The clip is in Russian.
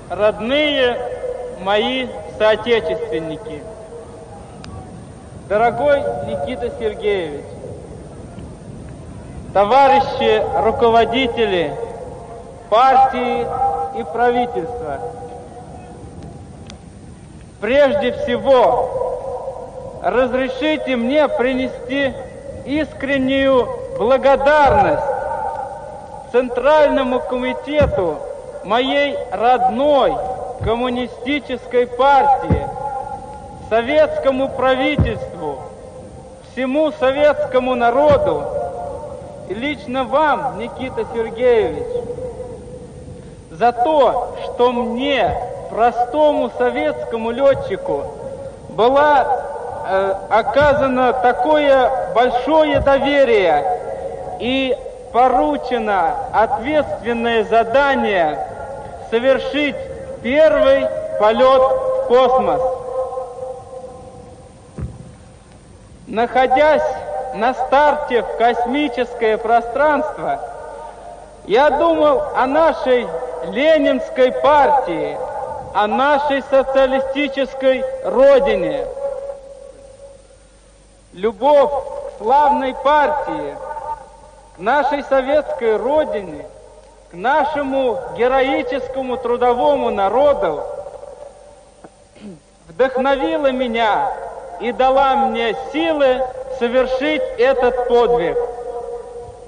родные мои соотечественники, дорогой Никита Сергеевич, товарищи руководители партии и правительства, прежде всего разрешите мне принести искреннюю благодарность Центральному комитету моей родной коммунистической партии, советскому правительству, всему советскому народу и лично вам, Никита Сергеевич, за то, что мне, простому советскому летчику, было оказано такое большое доверие и поручено ответственное задание совершить первый полет в космос. Находясь на старте в космическое пространство, я думал о нашей Ленинской партии, о нашей социалистической родине. Любовь к славной партии, к нашей советской родине, к нашему героическому трудовому народу вдохновила меня и дала мне силы совершить этот подвиг.